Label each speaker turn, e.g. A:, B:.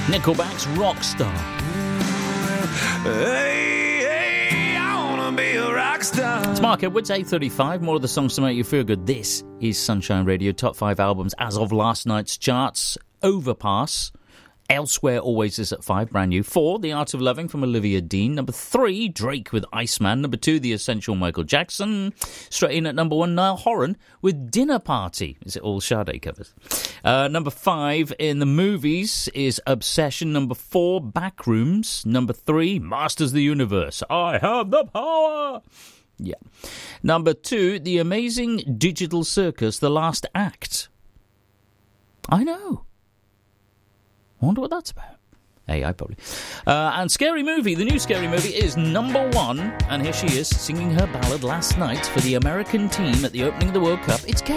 A: Nickelback's Rockstar.
B: Hey, I wanna be a rock star.
A: It's Mark Edwards, 8:35. More of the songs to make you feel good. This is Sunshine Radio. Top 5 albums as of last night's charts. Overpass. Elsewhere Always is at 5, brand new. 4, The Art of Loving from Olivia Dean. Number 3, Drake with Iceman. Number 2, The Essential Michael Jackson. Straight in at number 1, Niall Horan with Dinner Party. Is it all Sade covers? Number 5 in the movies is Obsession. Number 4, Backrooms. Number 3, Masters of the Universe. I have the power. Yeah. Number 2, The Amazing Digital Circus, The Last Act. I know. I wonder what that's about. AI, probably. And Scary Movie, the new Scary Movie, is number 1. And here she is, singing her ballad last night for the American team at the opening of the World Cup. It's Kate.